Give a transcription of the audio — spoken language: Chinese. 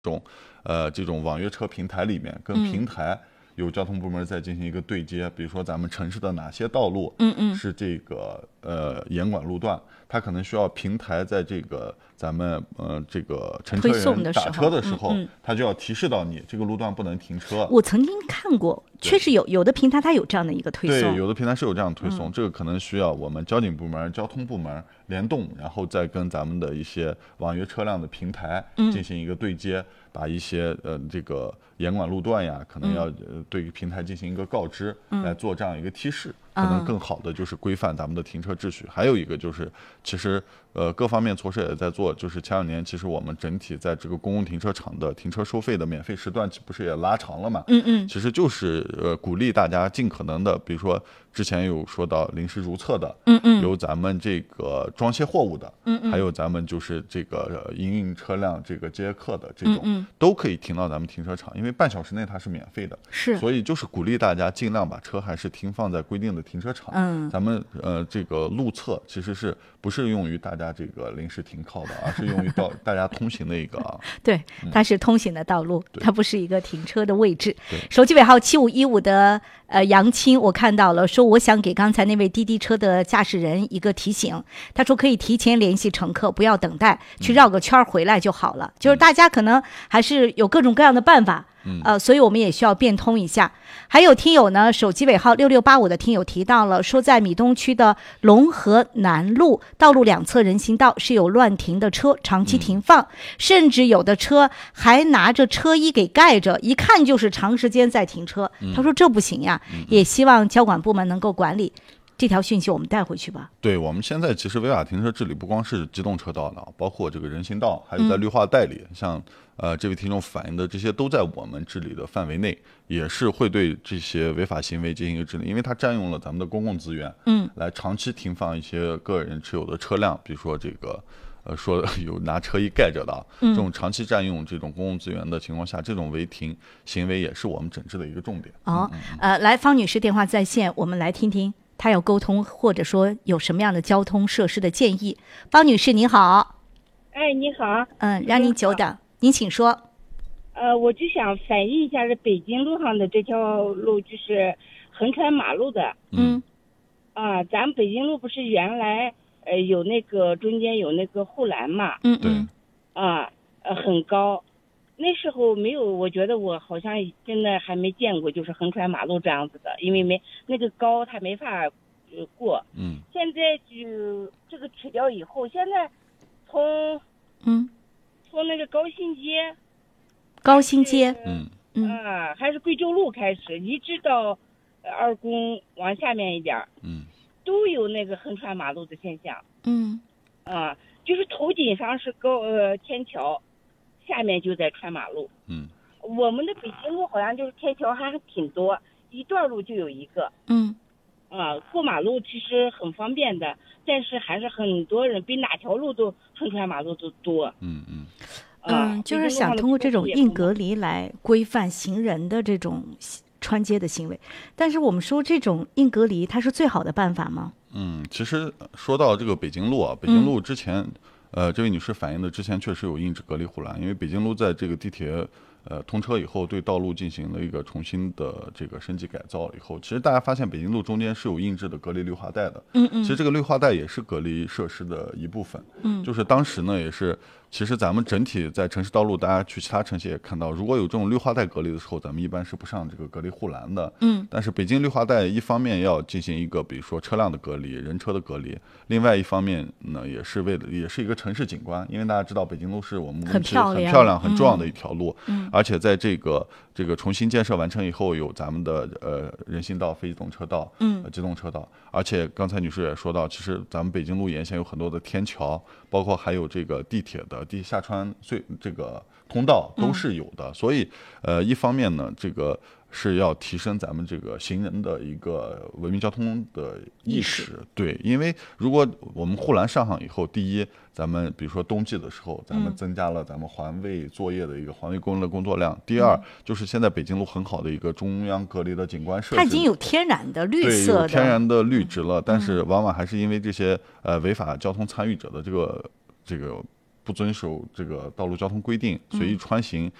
这种网约车平台里面，跟平台有交通部门再进行一个对接，比如说咱们城市的哪些道路是这个严管路段，它可能需要平台在这个咱们这个乘车人打车的时候，它就要提示到你这个路段不能停车。 我曾经看过，确实有的平台它有这样的一个推送， 对，有的平台是有这样的推送，这个可能需要我们交警部门、交通部门联动，然后再跟咱们的一些网约车辆的平台进行一个对接，把一些这个严管路段呀，可能要对于平台进行一个告知，来做这样一个提示，可能更好的就是规范咱们的停车秩序。还有一个就是，其实各方面措施也在做，就是前2年其实我们整体在这个公共停车场的停车收费的免费时段不是也拉长了嘛？其实就是鼓励大家尽可能的，比如说之前有说到临时如厕的，有咱们这个装卸货物的，还有咱们就是这个营运车辆这个接客的这种，都可以停到咱们停车场，因为半小时内它是免费的，所以就是鼓励大家尽量把车还是停放在规定的停车场。咱们这个路侧其实是不是用于大家这个临时停靠的，而是用于大家通行的一个对，它是通行的道路，它不是一个停车的位置。手机尾号7515的杨青，我看到了，说我想给刚才那位滴滴车的驾驶人一个提醒，他说可以提前联系乘客，不要等待，去绕个圈回来就好了。就是大家可能还是有各种各样的办法，所以我们也需要变通一下。还有听友呢，手机尾号6685的听友提到了，说在米东区的龙河南路道路两侧人行道是有乱停的车长期停放，甚至有的车还拿着车衣给盖着，一看就是长时间在停车。他说这不行呀，也希望交管部门能够管理。这条讯息我们带回去吧。 对，我们现在其实违法停车治理不光是机动车道的，包括这个人行道，还有在绿化带里，像这位听众反映的这些都在我们治理的范围内，也是会对这些违法行为进行一个治理，因为它占用了咱们的公共资源，来长期停放一些个人持有的车辆，比如说这个说有拿车衣盖着的，这种长期占用这种公共资源的情况下，这种违停行为也是我们整治的一个重点。 来，方女士电话在线，我们来听听他要沟通，或者说有什么样的交通设施的建议。方女士您好。 哎，你好。 让您久等，您请说。 我就想反映一下这北京路上的这条路，就是横穿马路的。咱们北京路不是原来有那个中间有那个护栏嘛？ 对。 很高。那时候没有，我觉得我好像真的还没见过，就是横穿马路这样子的，因为没那个高，它没法过。现在就这个取掉以后，现在从那个高新街，还是贵州路开始，一直到2公往下面一点，都有那个横穿马路的现象。就是头顶上是天桥。下面就在穿马路。我们的北京路好像就是天桥还挺多，一段路就有一个。过马路其实很方便的，但是还是很多人比哪条路都横穿马路都多。 就是想通过这种硬隔离来规范行人的这种穿街的行为，但是我们说这种硬隔离它是最好的办法吗？ 其实说到这个北京路北京路之前。这位女士反映的之前确实有硬质隔离护栏，因为北京路在这个地铁通车以后，对道路进行了一个重新的这个升级改造以后，其实大家发现北京路中间是有硬质的隔离绿化带的。其实这个绿化带也是隔离设施的一部分。就是当时呢也是，其实咱们整体在城市道路，大家去其他城市也看到，如果有这种绿化带隔离的时候，咱们一般是不上这个隔离护栏的。但是北京绿化带一方面要进行一个比如说车辆的隔离、人车的隔离，另外一方面呢也是一个城市景观，因为大家知道北京路是我们很漂亮、很重要的一条路。而且在这个重新建设完成以后，有咱们的人行道、非机动车道、机动车道，而且刚才女士也说到，其实咱们北京路沿线有很多的天桥，包括还有这个地铁的地下穿这个通道都是有的。所以一方面呢，这个是要提升咱们这个行人的一个文明交通的意识。对，因为如果我们护栏上好以后，第一，咱们比如说冬季的时候，咱们增加了咱们环卫作业的一个环卫工人的工作量。第二，就是现在北京路很好的一个中央隔离的景观设施， 它已经有天然的绿色的， 对，有天然的绿植了，但是往往还是因为这些违法交通参与者的这个不遵守这个道路交通规定，随意穿行，